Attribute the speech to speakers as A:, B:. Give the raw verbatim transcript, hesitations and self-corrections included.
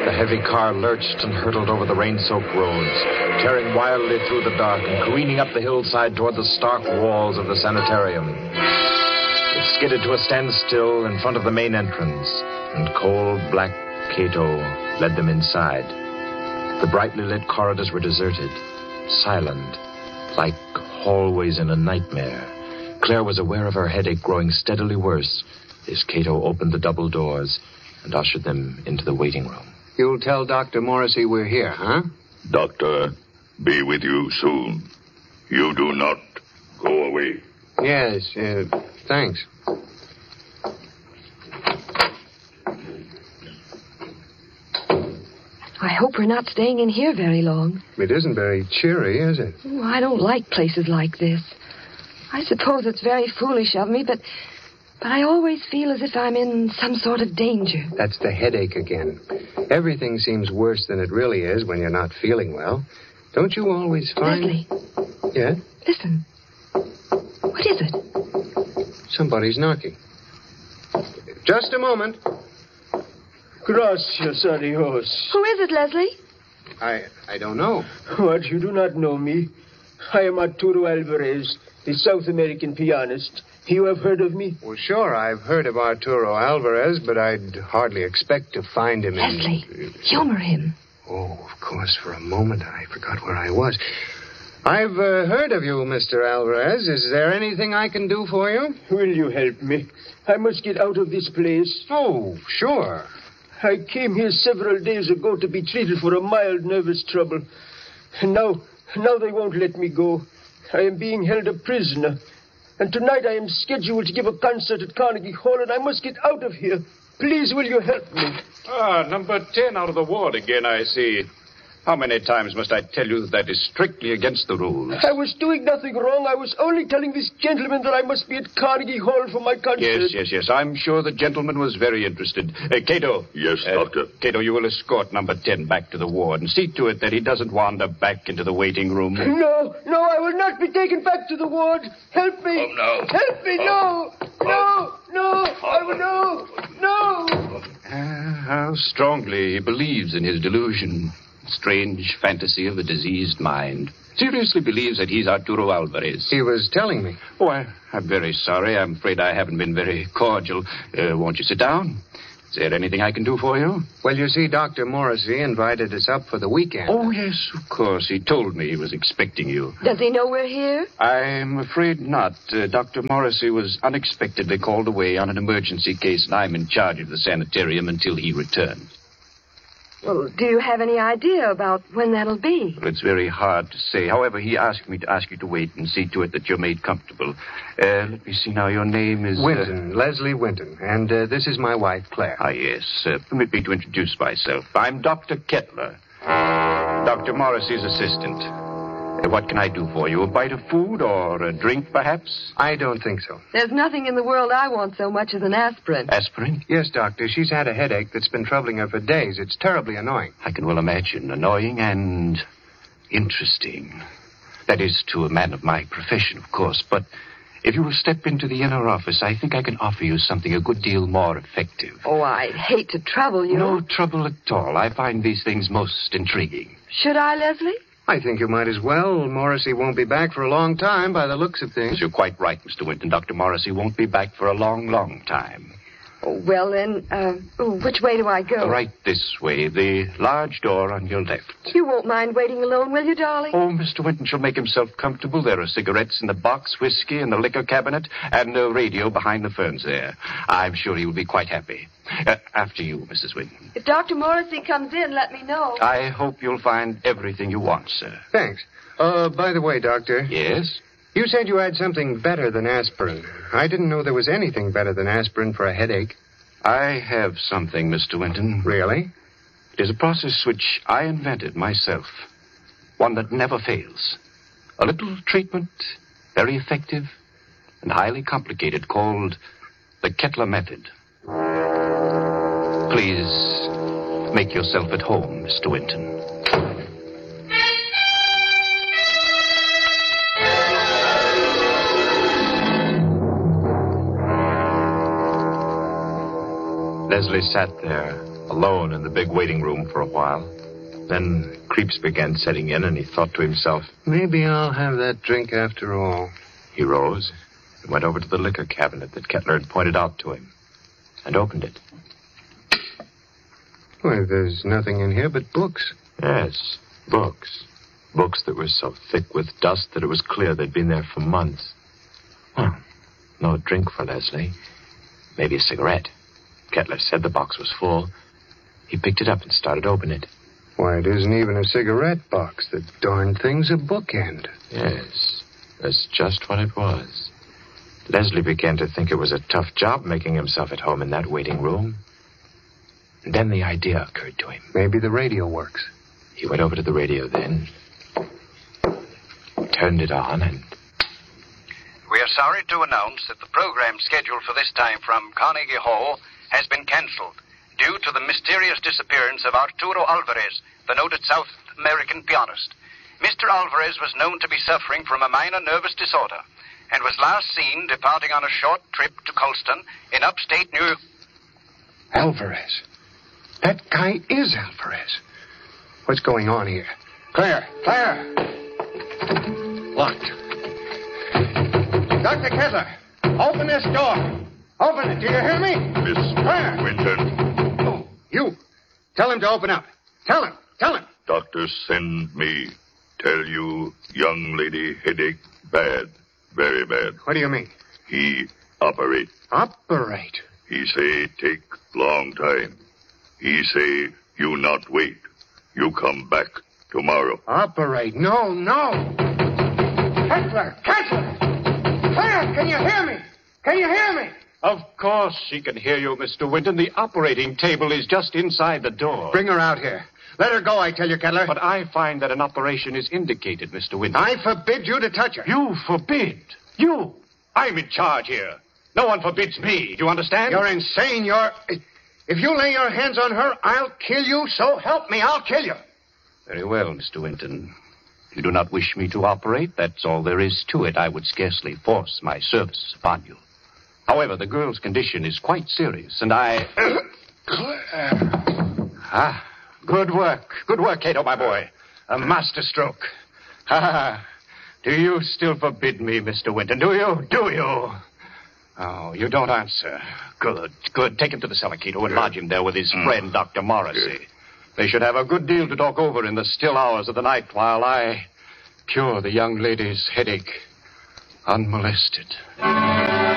A: The heavy car lurched and hurtled over the rain-soaked roads, tearing wildly through the dark and careening up the hillside toward the stark walls of the sanitarium. It skidded to a standstill in front of the main entrance, and cold black Cato led them inside. The brightly lit corridors were deserted, silent, like hallways in a nightmare. Claire was aware of her headache growing steadily worse as Cato opened the double doors and ushered them into the waiting room.
B: You'll tell Doctor Morrissey we're here, huh?
C: Doctor, be with you soon. You do not go away.
B: Yes, uh, thanks.
D: I hope we're not staying in here very long.
B: It isn't very cheery, is it?
D: Oh, I don't like places like this. I suppose it's very foolish of me, but but I always feel as if I'm in some sort of danger.
B: That's the headache again. Everything seems worse than it really is when you're not feeling well. Don't you always find...
D: Leslie.
B: Yeah?
D: Listen. What is it?
B: Somebody's knocking. Just a moment.
E: Gracias a Dios.
D: Who is it, Leslie?
B: I I don't know.
E: What, you do not know me? I am Arturo Alvarez, the South American pianist. You have heard of me?
B: Well, sure, I've heard of Arturo Alvarez, but I'd hardly expect to find him
D: Leslie,
B: in...
D: humor him.
B: Oh, of course, for a moment I forgot where I was. I've uh, heard of you, Mister Alvarez. Is there anything I can do for you?
E: Will you help me? I must get out of this place.
B: Oh, sure.
E: I came here several days ago to be treated for a mild nervous trouble. And now, now they won't let me go. I am being held a prisoner. And tonight I am scheduled to give a concert at Carnegie Hall, and I must get out of here. Please, will you help me?
F: Ah, number ten out of the ward again, I see. How many times must I tell you that that is strictly against the rules?
E: I was doing nothing wrong. I was only telling this gentleman that I must be at Carnegie Hall for my concert.
F: Yes, yes, yes. I'm sure the gentleman was very interested. Uh, Cato.
C: Yes,
F: uh,
C: Doctor.
F: Cato, you will escort number ten back to the ward and see to it that he doesn't wander back into the waiting room.
E: No, no, I will not be taken back to the ward. Help me.
C: Oh, no.
E: Help me, no. No, no, I will, no, no.
F: Uh, how strongly he believes in his delusion. Strange fantasy of a diseased mind. Seriously believes that he's Arturo Alvarez.
B: He was telling me.
F: Oh, I, I'm very sorry. I'm afraid I haven't been very cordial. Uh, won't you sit down? Is there anything I can do for you?
B: Well, you see, Doctor Morrissey invited us up for the weekend.
F: Oh, yes, of course. He told me he was expecting you.
D: Does he know we're here?
F: I'm afraid not. Uh, Doctor Morrissey was unexpectedly called away on an emergency case, and I'm in charge of the sanitarium until he returns.
D: Well, do you have any idea about when that'll be?
F: Well, it's very hard to say. However, he asked me to ask you to wait and see to it that you're made comfortable. Uh, let me see now. Your name is...
B: Winton, uh... Leslie Winton. And uh, this is my wife, Claire.
F: Ah, yes. Uh, permit me to introduce myself. I'm Doctor Kettler, Doctor Morrissey's assistant. Uh, what can I do for you? A bite of food or a drink, perhaps?
B: I don't think so.
D: There's nothing in the world I want so much as an aspirin.
F: Aspirin?
B: Yes, Doctor. She's had a headache that's been troubling her for days. It's terribly annoying.
F: I can well imagine. Annoying and interesting. That is, to a man of my profession, of course. But if you will step into the inner office, I think I can offer you something a good deal more effective.
D: Oh, I'd hate to trouble you.
F: No trouble at all. I find these things most intriguing.
D: Should I, Leslie?
B: I think you might as well. Morrissey won't be back for a long time by the looks of things.
F: You're quite right, Mister Winton. Doctor Morrissey won't be back for a long, long time.
D: Oh, well, then, uh, oh, which way do I go?
F: Right this way, the large door on your left.
D: You won't mind waiting alone, will you, darling?
F: Oh, Mister Winton shall make himself comfortable. There are cigarettes in the box, whiskey in the liquor cabinet, and a radio behind the ferns there. I'm sure he will be quite happy. Uh, after you, Missus Winton.
D: If Doctor Morrissey comes in, let me know.
F: I hope you'll find everything you want, sir.
B: Thanks. Uh, by the way, Doctor.
F: Yes?
B: You said you had something better than aspirin. I didn't know there was anything better than aspirin for a headache.
F: I have something, Mister Winton.
B: Really?
F: It is a process which I invented myself. One that never fails. A little treatment, very effective and highly complicated, called the Kettler Method. Please make yourself at home, Mister Winton. Leslie sat there,
A: alone in the big waiting room for a while. Then creeps began setting in, and he thought to himself,
B: maybe I'll have that drink after all.
A: He rose and went over to the liquor cabinet that Kettler had pointed out to him and opened it.
B: Why, there's nothing in here but books.
A: Yes, books. Books that were so thick with dust that it was clear they'd been there for months. Well, no drink for Leslie. Maybe a cigarette. Kettler said the box was full. He picked it up and started opening it.
B: Why, it isn't even a cigarette box. The darn thing's a bookend.
A: Yes, that's just what it was. Leslie began to think it was a tough job making himself at home in that waiting room. And then the idea occurred to him.
B: Maybe the radio works.
A: He went over to the radio then, turned it on, and...
G: We are sorry to announce that the program scheduled for this time from Carnegie Hall has been cancelled due to the mysterious disappearance of Arturo Alvarez, the noted South American pianist. Mister Alvarez was known to be suffering from a minor nervous disorder and was last seen departing on a short trip to Colston in upstate New York.
B: Alvarez. That guy is Alvarez. What's going on here? Claire! Claire! Locked. Doctor Kettler, open this door. Open it. Do you hear me?
C: Miss
B: Claire!
C: Winton.
B: Oh, you. Tell him to open up. Tell him. Tell him.
C: Doctor send me. Tell you, young lady, headache bad. Very bad.
B: What do you mean?
C: He operate.
B: Operate?
C: He say take long time. He say you not wait. You come back tomorrow.
B: Operate? No, no. Kettler! Kettler! Claire, can you hear me? Can you hear me?
F: Of course she can hear you, Mister Winton. The operating table is just inside the door.
B: Bring her out here. Let her go, I tell you, Kettler.
F: But I find that an operation is indicated, Mister Winton.
B: I forbid you to touch her.
F: You forbid? You? I'm in charge here. No one forbids me. Do you understand?
B: You're insane. You're... If you lay your hands on her, I'll kill you. So help me, I'll kill you.
F: Very well, Mister Winton. You do not wish me to operate. That's all there is to it. I would scarcely force my service upon you. However, the girl's condition is quite serious, and I... ah, good work. Good work, Cato, my boy. A master stroke. Ah, do you still forbid me, Mister Winton? Do you? Do you? Oh, you don't answer. Good, good. Take him to the cellar, Cato, and lodge him there with his friend, Doctor Morrissey. They should have a good deal to talk over in the still hours of the night while I cure the young lady's headache unmolested.